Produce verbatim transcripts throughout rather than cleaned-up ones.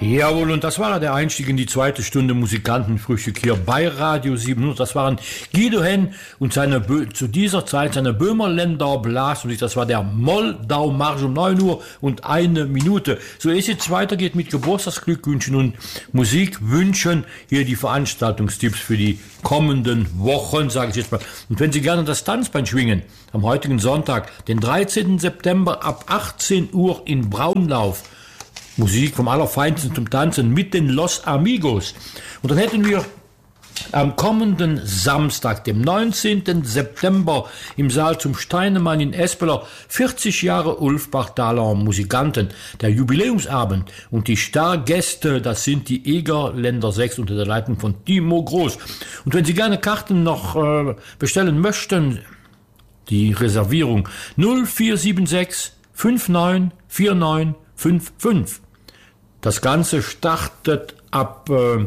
Jawohl, und das war der Einstieg in die zweite Stunde Musikantenfrühstück hier bei Radio siebenhundert. Das waren Guido Henn und seine Bö- zu dieser Zeit seine Böhmerländer Blasmusik. Das war der Moldau-Marsch um neun Uhr und eine Minute. So ist jetzt weitergeht mit Geburtstagsglückwünschen und Musikwünschen. Hier die Veranstaltungstipps für die kommenden Wochen, sage ich jetzt mal. Und wenn Sie gerne das Tanzbein schwingen, am heutigen Sonntag, den dreizehnten September ab achtzehn Uhr in Braunlauf, Musik vom Allerfeinsten zum Tanzen mit den Los Amigos. Und dann hätten wir am kommenden Samstag, dem neunzehnten September, im Saal zum Steinemann in Espeler, vierzig Jahre Ulfbach-Daler Musikanten, der Jubiläumsabend. Und die Stargäste, das sind die Egerländer sechs unter der Leitung von Timo Groß. Und wenn Sie gerne Karten noch äh, bestellen möchten, die Reservierung null vier sieben sechs fünf neun vier neun fünf fünf. Das Ganze startet ab äh,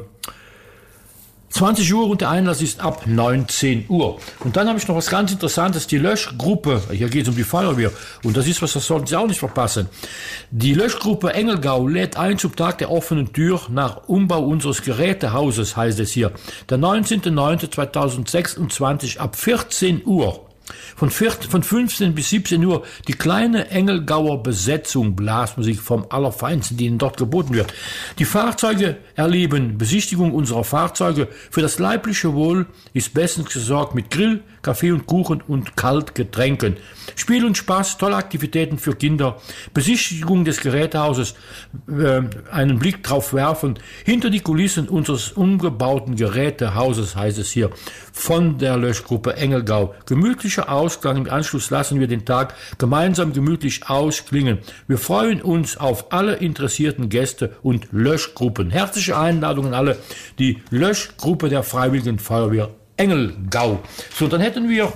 zwanzig Uhr und der Einlass ist ab neunzehn Uhr. Und dann habe ich noch was ganz Interessantes, die Löschgruppe, hier geht es um die Feuerwehr, und das ist was, das sollten Sie auch nicht verpassen. Die Löschgruppe Engelgau lädt ein zum Tag der offenen Tür nach Umbau unseres Gerätehauses, heißt es hier, der neunzehnten neunten zweitausendsechsundzwanzig ab vierzehn Uhr. Von, von fünfzehn bis siebzehn Uhr die kleine Engelgauer Besetzung Blasmusik vom Allerfeinsten, die Ihnen dort geboten wird. Die Fahrzeuge erleben Besichtigung unserer Fahrzeuge. Für das leibliche Wohl ist bestens gesorgt mit Grill, Kaffee und Kuchen und Kaltgetränken. Spiel und Spaß, tolle Aktivitäten für Kinder, Besichtigung des Gerätehauses, äh, einen Blick drauf werfen, hinter die Kulissen unseres umgebauten Gerätehauses, heißt es hier, von der Löschgruppe Engelgau. Gemütlicher Ausklang, im Anschluss lassen wir den Tag gemeinsam gemütlich ausklingen. Wir freuen uns auf alle interessierten Gäste und Löschgruppen. Herzliche Einladung an alle, die Löschgruppe der Freiwilligen Feuerwehr Engelgau. So, dann hätten wir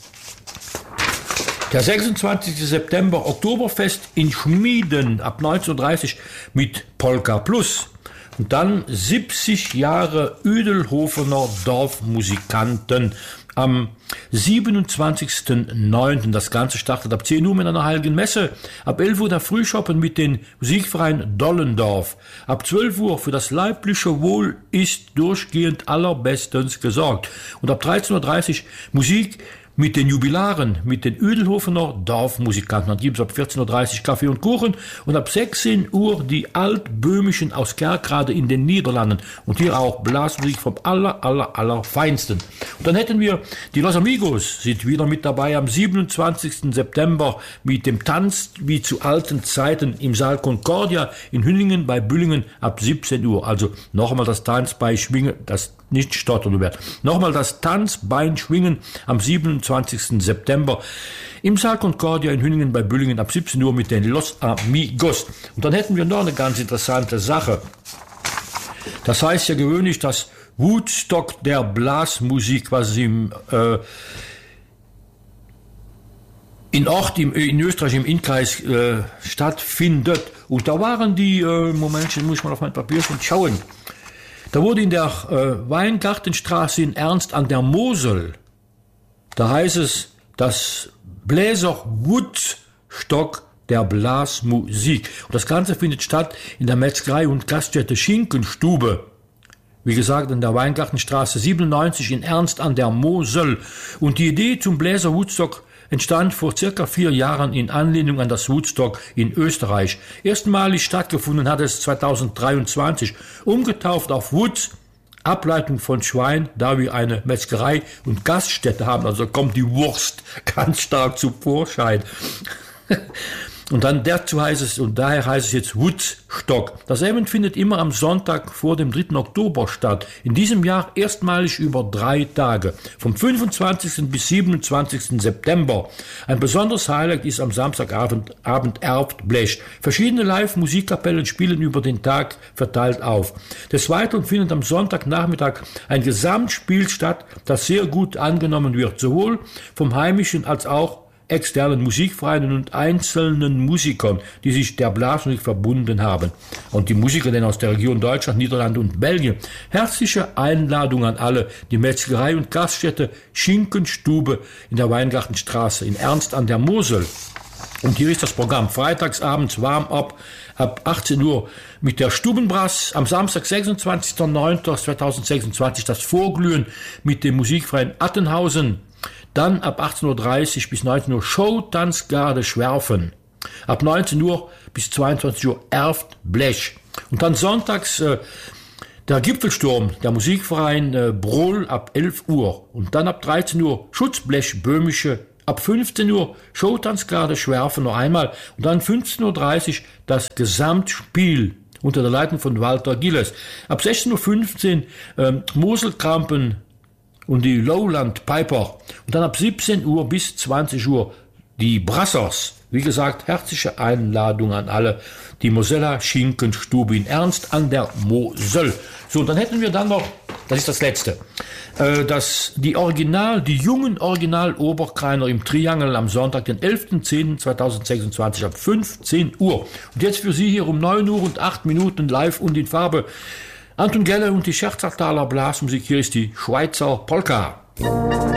der sechsundzwanzigsten September, Oktoberfest in Schmieden ab neunzehn Uhr dreißig mit Polka Plus. Und dann siebzig Jahre Uedelhofener Dorfmusikanten am siebenundzwanzigsten neunten Das Ganze startet ab zehn Uhr mit einer heiligen Messe. Ab elf Uhr der Frühschoppen mit den Musikverein Dollendorf. Ab zwölf Uhr für das leibliche Wohl ist durchgehend allerbestens gesorgt. Und ab dreizehn Uhr dreißig Musik mit den Jubilaren, mit den Uedelhofener Dorfmusikanten. Dann gibt es ab vierzehn Uhr dreißig Kaffee und Kuchen und ab sechzehn Uhr die Altböhmischen aus Kerkrade in den Niederlanden. Und hier auch Blasmusik vom aller, aller, aller Feinsten. Und dann hätten wir die Los Amigos, sind wieder mit dabei am siebenundzwanzigsten September mit dem Tanz wie zu alten Zeiten im Saal Concordia in Hüllingen bei Büllingen ab siebzehn Uhr. Also nochmal das Tanzbein schwingen, das nicht stottern wird. Nochmal das Tanzbein schwingen am siebenundzwanzigsten September im Saal Concordia in Hüllingen bei Büllingen ab siebzehn Uhr mit den Los Amigos. Und dann hätten wir noch eine ganz interessante Sache. Das heißt ja gewöhnlich, dass Woodstock der Blasmusik, was im äh, in Ort im, in Österreich im Innkreis äh, stattfindet. Und da waren die, äh, Momentchen, muss ich mal auf mein Papier schon schauen. Da wurde in der äh, Weingartenstraße in Ernst an der Mosel, da heißt es, das Bläser Woodstock der Blasmusik. Und das Ganze findet statt in der Metzgerei und Gaststätte Schinkenstube. Wie gesagt, in der Weingartenstraße siebenundneunzig in Ernst an der Mosel. Und die Idee zum Bläser Woodstock entstand vor circa vier Jahren in Anlehnung an das Woodstock in Österreich. Erstmalig stattgefunden hat es zweitausenddreiundzwanzig, umgetauft auf Woods, Ableitung von Schwein, da wir eine Metzgerei und Gaststätte haben, also kommt die Wurst ganz stark zu Vorschein. Und dann dazu heißt es, und daher heißt es jetzt Woodstock. Das Event findet immer am Sonntag vor dem dritten Oktober statt. In diesem Jahr erstmalig über drei Tage. Vom fünfundzwanzigsten bis siebenundzwanzigsten September. Ein besonderes Highlight ist am Samstagabend Abend Erbt Blech. Verschiedene Live-Musikkapellen spielen über den Tag verteilt auf. Des Weiteren findet am Sonntagnachmittag ein Gesamtspiel statt, das sehr gut angenommen wird. Sowohl vom heimischen als auch externen Musikvereinen und einzelnen Musikern, die sich der Blasmusik verbunden haben. Und die Musiker denn aus der Region Deutschland, Niederlande und Belgien. Herzliche Einladung an alle, die Metzgerei und Gaststätte Schinkenstube in der Weingartenstraße in Ernst an der Mosel. Und hier ist das Programm. Freitagsabends Warm-up ab achtzehn Uhr mit der Stubenbrass. Am Samstag, sechsundzwanzigster neunter zweitausendsechsundzwanzig, das Vorglühen mit dem musikfreien Attenhausen. Dann ab achtzehn Uhr dreißig bis neunzehn Uhr Show Tanzgarde Schwerfen. Ab neunzehn Uhr bis zweiundzwanzig Uhr Erft Blech. Und dann sonntags äh, der Gipfelsturm, der Musikverein äh, Brohl ab elf Uhr. Und dann ab dreizehn Uhr Schutzblech Böhmische. Ab fünfzehn Uhr Showtanzgarde Schwerfen noch einmal. Und dann fünfzehn Uhr dreißig das Gesamtspiel unter der Leitung von Walter Gilles. Ab sechzehn Uhr fünfzehn ähm, Moselkrampen und die Lowland Piper. Und dann ab siebzehn Uhr bis zwanzig Uhr die Brassers. Wie gesagt, herzliche Einladung an alle. Die Mosella Schinkenstube in Ernst an der Mosel. So, dann hätten wir dann noch, das ist das Letzte, äh, das, die Original, die jungen Original-Oberkreiner im Triangel am Sonntag, den elfter zehnter zweitausendsechsundzwanzig ab fünfzehn Uhr. Und jetzt für Sie hier um neun Uhr und acht Minuten live und in Farbe. Anton Gelle und die Scherzertaler Blasmusik, hier ist die Schweizer Polka.